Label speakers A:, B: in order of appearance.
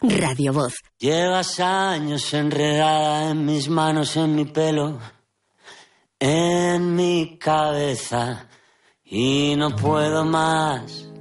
A: Radio Voz.
B: Llevas años enredada en mis manos, en mi pelo, en mi cabeza, y no puedo más.